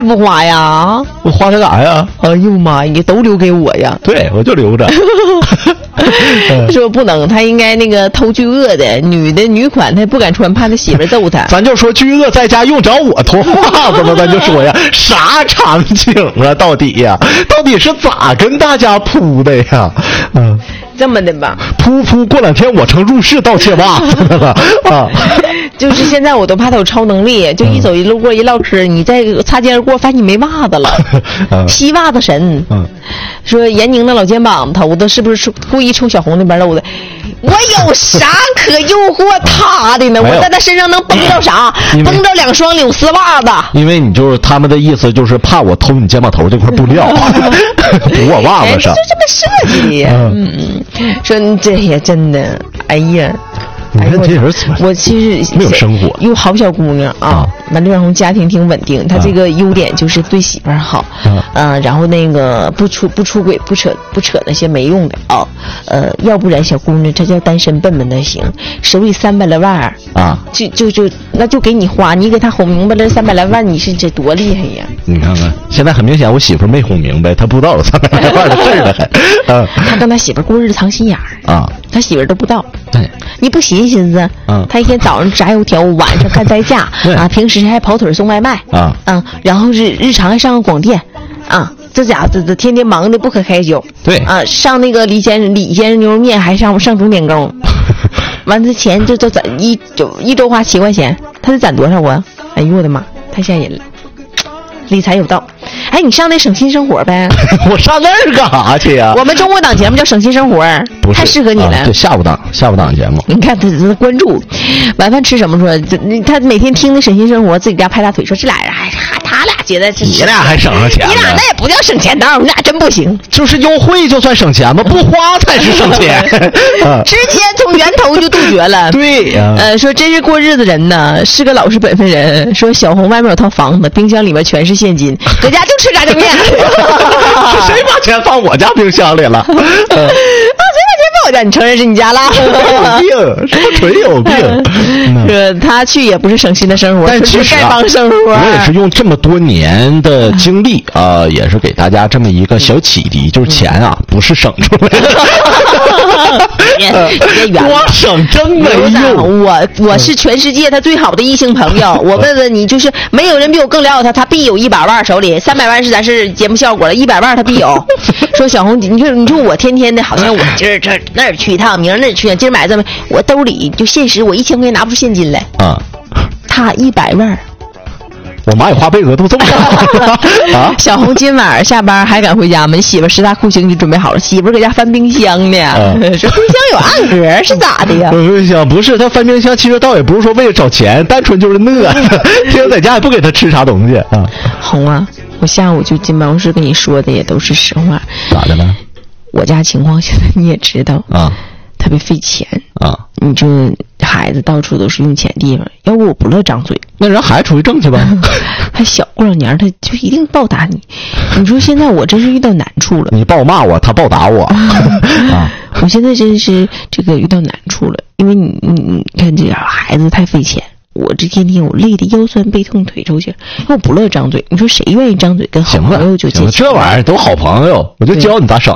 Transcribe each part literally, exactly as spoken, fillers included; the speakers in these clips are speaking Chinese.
不花呀？ 我花它干啥呀？ 哎呦妈呀，都留给我呀！ 对，我就留着。 说不能，他应该那个偷巨鳄的女的女款，他不敢穿，怕他媳妇揍他。 咱就说巨鳄在家用着我脱袜子吗？咱就说呀，啥场景啊？到底呀？到底是咋跟大家铺的呀？嗯， 这么的吧， 噗噗，过两天我成入室盗窃袜子的了啊！ 就是现在我都怕他有超能力，就一走一路过一唠嗑，你再擦肩而过，发现你没袜子了，吸袜子神。嗯，说严宁的老肩膀头子是不是故意冲小红那边搂的？我有啥可诱惑他的呢？我在他身上能绷着啥？绷着两双柳丝袜子。 因为你就是他们的意思，就是怕我偷你肩膀头这块布料，补我袜子上。 就这么设计的呀。嗯，说这也真的，哎呀。 你看这人怎么？ 我其实没有生活， 有好小姑娘啊，完刘小红家庭挺稳定，她这个优点就是对媳妇儿好，嗯、啊呃，然后那个不出不出轨，不扯不扯那些没用的啊，呃，要不然小姑娘她叫单身笨笨的行，手里三百来万啊，就就就那就给你花，你给她哄明白了三百来万，你是这多厉害呀！ 你看看，现在很明显我媳妇没哄明白，她不知道有三百来万的事儿了还，啊， 他跟他媳妇过日子藏心眼儿啊，他媳妇都不知道， 对， 你不寻思寻思，嗯，他一天早上炸油条，晚上看代驾啊，平时还跑腿送外卖啊，嗯，然后日日常还上个广电啊，这家伙这这天天忙的不可开交， 对啊，上那个李先生李先生牛肉面还上上钟点工，完这钱就就攒一就一周花七块钱，他得攒多少啊？哎呦我的妈，太吓人了，理财有道。哎，你上那省心生活呗？ 我上那儿干啥去呀？ 我们中国档节目叫省心生活， 不是太适合你了。 啊、对，下午档下午档节目。 你看他他关注，晚饭吃什么？说这他每天听那省心生活，自己家拍大腿说这俩人还他俩觉得是你俩还省上钱？ 你俩那也不叫省钱道，你俩真不行。 就是优惠就算省钱吗？不花才是省钱， 直接从源头就杜绝了。 对呀、啊， 呃，说真是过日子人呢，是个老实本分人。说小红外面有套房子，冰箱里面全是现金，搁家就吃炸酱面。 是谁把钱放我家冰箱里了？啊，谁把钱放我家？你承认是你家了？ 有病，是不纯有病。 说他去也不是省心的生活， 但其实、啊、 丐帮生活。 我也是用这么多年的经历啊、呃，也是给大家这么一个小启迪，就是钱啊不是省出来的， 别远了， 光省真没用。 我我是全世界他最好的异性朋友，我问问你，就是没有人比我更了解他，他必有一百万手里，三百万是咱是节目效果了，一百万他必有。说小红，你说你说我天天的好像我今儿这那儿去一趟，明儿那儿去一趟，今儿买这么，我兜里就现实我一千块钱拿不出现金来啊，他一百万。 我蚂蚁花呗额度这么高啊！ 小红今晚下班还敢回家吗？你媳妇十大酷刑就准备好了，媳妇搁家翻冰箱呢，啊、说冰箱有暗格是咋的呀？ 冰箱不是他翻冰箱，其实倒也不是说为了找钱，单纯就是饿，天天在家也不给他吃啥东西啊。 红啊，我下午就进办公室跟你说的也都是实话。 咋的了？ 我家情况现在你也知道啊。特别费钱啊！你这孩子到处都是用钱地方，要不我不乐张嘴。 那人孩子出去挣去吧， 还小，过两年他就一定报答你。你说现在我真是遇到难处了。 你报骂我，他报答我啊！ 我现在真是这个遇到难处了，因为你你你看这孩子太费钱，我这天天我累得腰酸背痛腿抽筋，我不乐张嘴。你说谁愿意张嘴跟好朋友就借钱？ 这玩意儿都好朋友，我就教你咋省。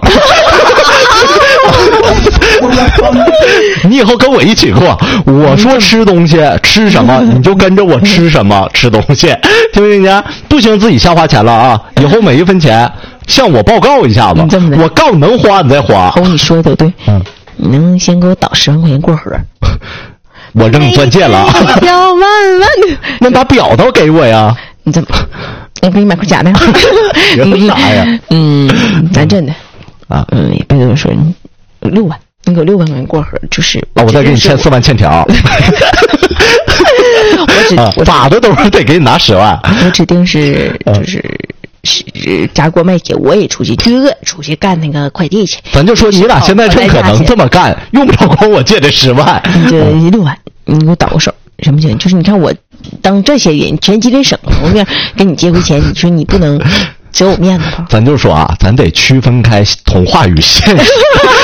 你以后跟我一起过，我说吃东西吃什么，你就跟着我吃什么吃东西，听不听见？不行自己瞎花钱了啊！以后每一分钱向我报告一下子，我告诉能花你再花。 哦，你说的都对，嗯，你能先给我倒十万块钱过河？ 我扔钻戒了， 要万万的， 那把表都给我呀！ 你怎么？我给你买块假的。 你啥呀？ 嗯，咱真的啊，嗯，也别这么说，六万。你给我六万块钱过河，就是啊，我再给你欠四万欠条。我指、啊、咋的都是得给你拿十万。 我指定是就是是炸锅卖铁，我也出去巨鳄出去干那个快递去。 咱就说你俩现在正可能这么干，用不着管我借这十万。 你这六万，你给我倒个手，什么情？就是你看我当这些人全吉林省方面给你借回钱，你说你不能折我面子吧？ 咱就说啊，咱得区分开童话与现实。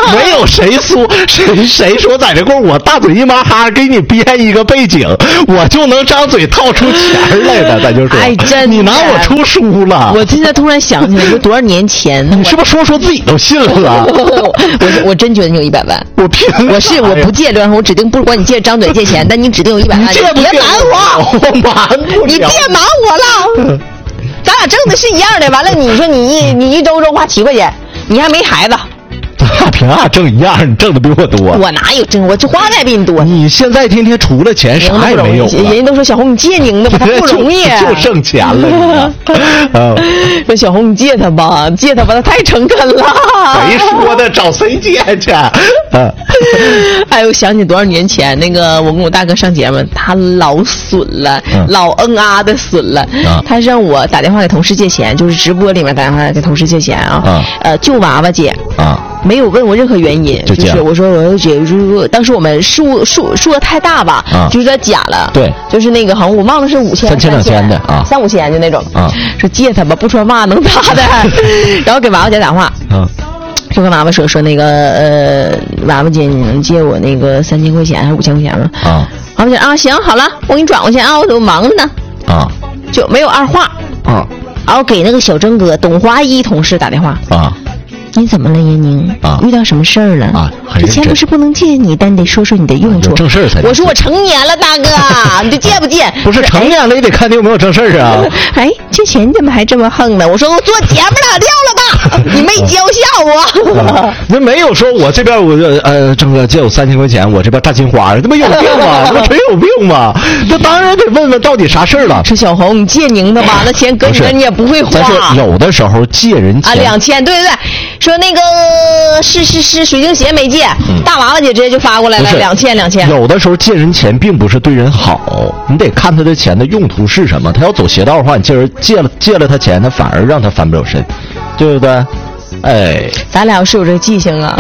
没有谁说谁谁说在这块我大嘴一麻哈给你编一个背景，我就能张嘴套出钱来的。咱就说， 哎，真你拿我出书了。 我现在突然想起来，就多少年前， 你是不是说说自己都信了？ 我我真觉得你有一百万。 我凭我是我不借刘然红，我指定不管你借张嘴借钱，但你指定有一百万。 你别瞒我， 我瞒不了。 你别瞒我了。咱俩挣的是一样的，完了你说你一你一周周花七块钱，你还没孩子。 咱俩凭啥挣一样？你挣的比我多。 我哪有挣？我这花的还比你多。 你现在天天除了钱啥也没有了。 人家都说小红你借宁的吧，他不容易， 就剩钱了。 说小红你借他吧，借他吧，他太诚恳了。 谁说的？找谁借去？ 哎呦，想起多少年前那个，我跟我大哥上节目，他老损了，嗯、老嗯啊的损了。啊、他让我打电话给同事借钱，就是直播里面打电话给同事借钱啊。啊呃，就娃娃借啊。没有问我任何原因，就, 就是我说我要借，就是当时我们数数数的太大吧，啊、就是他假了， 对， 就是那个好像我忘了是五千、 三千、两千的啊， 三五千就那种啊，说借他吧，不穿袜能打的，然后给娃娃姐打电话，啊，就跟娃娃说说那个呃，娃娃姐你能借我那个三千块钱还是五千块钱吗？啊，娃娃姐啊行好了，我给你转过去啊，我怎么忙着呢？啊，就没有二话啊，然后给那个小曾哥董华一同事打电话啊。你怎么了，叶宁？啊，遇到什么事儿了？啊，这钱不是不能借你，但你得说说你的用处。 正事儿才。 我说我成年了，大哥，你这借不借？ 不是成年了也得看你有没有正事儿啊。 哎，借钱你怎么还这么横呢？我说我做节目了，撂了吧，你没教下我。 那、啊、没有说我这边我呃，郑哥借我三千块钱，我这边大金花，这不有病吗？这真有病吗？这当然得问问到底啥事儿了。 说小红，你借宁的吧，那钱搁你那你也不会花。 咱说有的时候借人钱啊，两千，对对对。说那个是是是水晶鞋没借，嗯、大娃娃姐直接就发过来了，两千两千。 有的时候借人钱并不是对人好，你得看他的钱的用途是什么。他要走邪道的话，你借人借了借了他钱，他反而让他翻不了身，对不对？哎， 咱俩要是有这记性啊，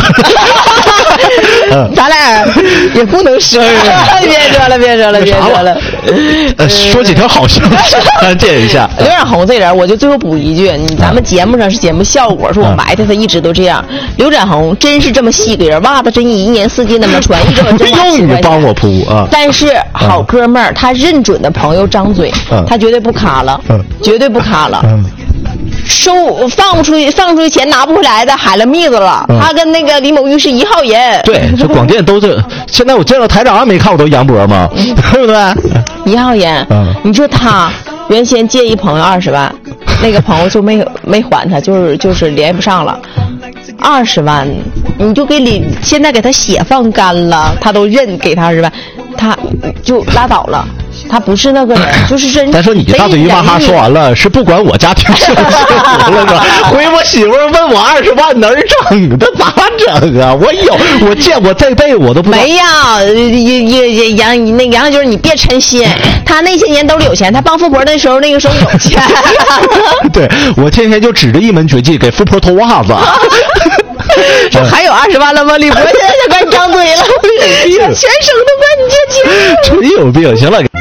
咱俩也不能生啊！别说了，别说了，别说了。 呃，说几条好消息，借一下。 刘冉红这人，我就最后补一句，你咱们节目上是节目效果，说我埋汰他一直都这样。刘冉红真是这么细，给人袜子真一年四季那么穿，一直不用你帮我铺啊。 但是好哥们儿，他认准的朋友张嘴，他绝对不卡了，绝对不卡了。收放不出去，放出去钱拿不回来的，海了蜜子了。嗯、他跟那个李某玉是一号人。 对，这广电都这。现在我见到台长还没看我都杨博吗？嗯、对不对？ 一号人。嗯。你说他原先借一朋友二十万，那个朋友就没没还他，就是就是联系不上了。二十万，你就给李现在给他血放干了，他都认给他二十万，他就拉倒了。他不是那个人，就是真。 咱说你大嘴一妈哈说完了，是不管我家庭生活了是吧？回我媳妇问我二十万哪儿整？这咋整啊？我有，我见我这辈子我都不没有。也也也杨那杨就是你别抻心，他那些年都是有钱，他帮富婆那时候那个时候有钱。 对，我天天就指着一门绝技给富婆脱袜子。 这还有二十万了吗？李博现在就快张嘴了，全省都管你借钱， 真有病！行了。